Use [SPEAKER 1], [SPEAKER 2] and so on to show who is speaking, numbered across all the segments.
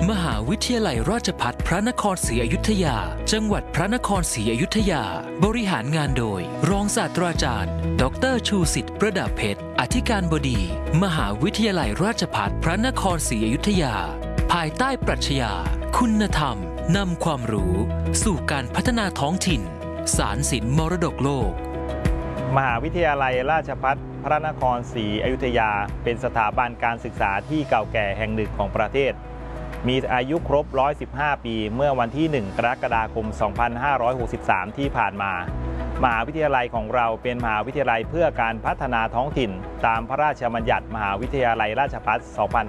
[SPEAKER 1] มหาวิทยาลัยราชภัฏพระนครศรีอยุธยาจังหวัดพระนครศรีอยุธยาบริหารงานโดยรองศาสตราจารย์ดร.ชูสิทธิ์ประดับเพชรอธิการบดีมหาวิทยาลัยราชภัฏพระนครศรีอยุธยาภายใต้ปรัชญาคุณธรรมนำความรู้สู่การพัฒนาท้องถิ่นสารสินมรดกโลก
[SPEAKER 2] มหาวิทยาลัยราชภัฏพระนครศรีอยุธยาเป็นสถาบันการศึกษาที่เก่าแก่แห่งหนึ่งของประเทศมีอายุครบ115ปีเมื่อวันที่1กรกฎาคม2563ที่ผ่านมามหาวิทยาลัยของเราเป็นมหาวิทยาลัยเพื่อการพัฒนาท้องถิ่นตามพระราชบัญญัติมหาวิทยาลัยราชภัฏ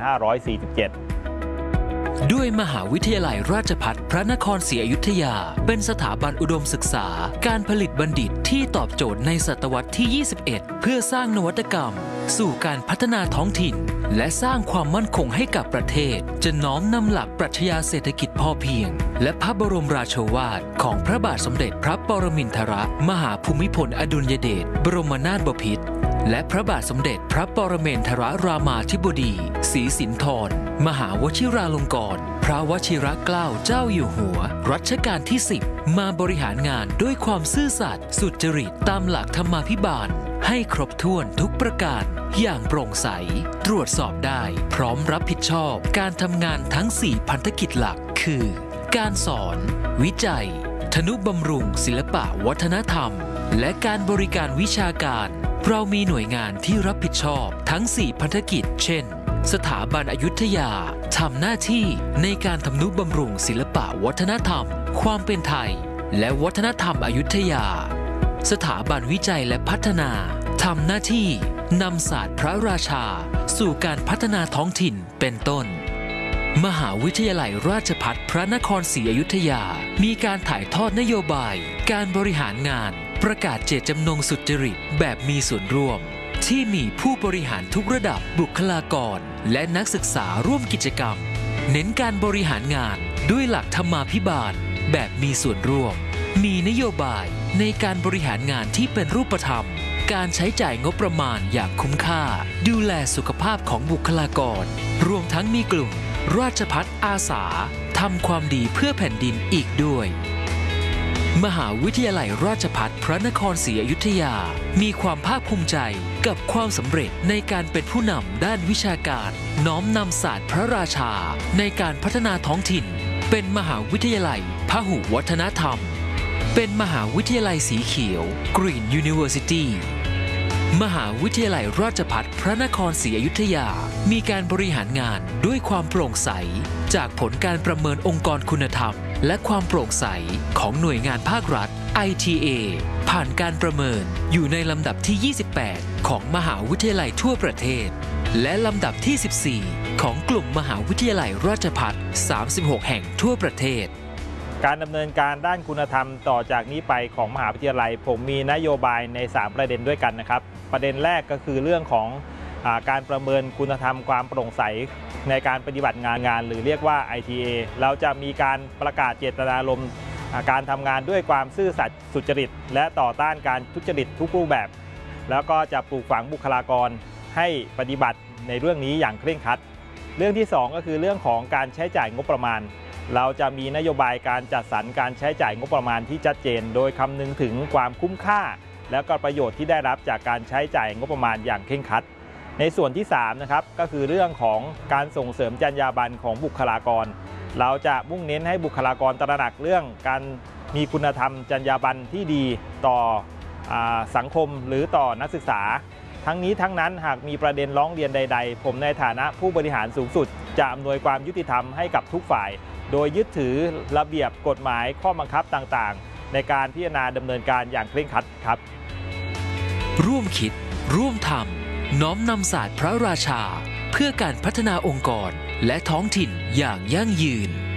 [SPEAKER 2] 2547
[SPEAKER 1] ด้วยมหาวิทยาลัยราชภัฏพระนครศรีอยุธยาเป็นสถาบันอุดมศึกษาการผลิตบัณฑิตที่ตอบโจทย์ในศตวรรษที่ 21 เพื่อสร้างนวัตกรรมสู่การพัฒนาท้องถิ่นและสร้างความมั่นคงให้กับประเทศจะน้อมนำหลักปรัชญาเศรษฐกิจพอเพียงและพระบรมราโชวาทของพระบาทสมเด็จพระปรมินทรมหาภูมิพลอดุลยเดชบรมนาถบพิตรและพระบาทสมเด็จพระปรเมนทรรามาธิบดีศรีสินธรมหาวชิราลงกรณ์พระวชิรเกล้าเจ้าอยู่หัวรัชกาลที่ 10มาบริหารงานด้วยความซื่อสัตย์สุจริตตามหลักธรรมาภิบาลให้ครบถ้วนทุกประการอย่างโปร่งใสตรวจสอบได้พร้อมรับผิดชอบการทำงานทั้ง 4 พันธกิจหลักคือการสอนวิจัยทนุบำรุงศิลปะวัฒนธรรมและการบริการวิชาการเรามีหน่วยงานที่รับผิดชอบทั้ง 4 พันธกิจเช่นสถาบันอยุธยาทำหน้าที่ในการทำนุบำรุงศิลปะวัฒนธรรมความเป็นไทยและวัฒนธรรมอยุธยาสถาบันวิจัยและพัฒนาทำหน้าที่นำศาสตร์พระราชาสู่การพัฒนาท้องถิ่นเป็นต้นมหาวิทยาลัยราชภัฏพระนครศรีอยุธยามีการถ่ายทอดนโยบายการบริหารงานประกาศเจตจำนงสุจริตแบบมีส่วนร่วมที่มีผู้บริหารทุกระดับบุคลากรและนักศึกษาร่วมกิจกรรมเน้นการบริหารงานด้วยหลักธรรมาภิบาลแบบมีส่วนร่วมมีนโยบายในการบริหารงานที่เป็นรูปธรรมการใช้จ่ายงบประมาณอย่างคุ้มค่าดูแลสุขภาพของบุคลากรรวมทั้งมีกลุ่มราชภัฏอาสาทำความดีเพื่อแผ่นดินอีกด้วยมหาวิทยาลัยราชภัฏพระนครศรีอยุธยามีความภาคภูมิใจกับความสำเร็จในการเป็นผู้นำด้านวิชาการน้อมนำศาสตร์พระราชาในการพัฒนาท้องถิ่นเป็นมหาวิทยาลัยพหุวัฒนธรรมเป็นมหาวิทยาลัยสีเขียว Green University มหาวิทยาลัยราชภัฏพระนครศรีอยุธยามีการบริหารงานด้วยความโปร่งใสจากผลการประเมินองค์กรคุณธรรมและความโปร่งใสของหน่วยงานภาครัฐ ITA ผ่านการประเมินอยู่ในลำดับที่ 28 ของมหาวิทยาลัยทั่วประเทศและลำดับที่ 14 ของกลุ่มมหาวิทยาลัยราชภัฏ 36 แห่งทั่วประเทศ
[SPEAKER 2] การดำเนินการด้านคุณธรรมต่อจากนี้ไปของมหาวิทยาลัยผมมีนโยบายใน 3 ประเด็นด้วยกันนะครับประเด็นแรกก็คือเรื่องของการประเมินคุณธรรมความโปร่งใสในการปฏิบัติงานหรือเรียกว่า ITA เราจะมีการประกาศเจตนารมณ์การทำงานด้วยความซื่อสัตย์สุจริตและต่อต้านการทุจริตทุกรูปแบบแล้วก็จะปลูกฝังบุคลากรให้ปฏิบัติในเรื่องนี้อย่างเคร่งครัดเรื่องที่2ก็คือเรื่องของการใช้จ่ายงบประมาณเราจะมีนโยบายการจัดสรรการใช้จ่ายงบประมาณที่ชัดเจนโดยคำนึงถึงความคุ้มค่าและก็ประโยชน์ที่ได้รับจากการใช้จ่ายงบประมาณอย่างเคร่งครัดในส่วนที่3นะครับก็คือเรื่องของการส่งเสริมจรรยาบรรณของบุคลากรเราจะมุ่งเน้นให้บุคลากรตระหนักเรื่องการมีคุณธรรมจรรยาบรรณที่ดีต่อสังคมหรือต่อนักศึกษาทั้งนี้ทั้งนั้นหากมีประเด็นร้องเรียนใดๆผมในฐานะผู้บริหารสูงสุดจะอำนวยความยุติธรรมให้กับทุกฝ่ายโดยยึดถือระเบียบกฎหมายข้อบังคับต่างๆในการพิจารณาดำเนินการอย่างเคร่งครัดครับ
[SPEAKER 1] ร่วมคิดร่วมทำน้อมนำศาสตร์พระราชาเพื่อการพัฒนาองค์กรและท้องถิ่นอย่างยั่งยืน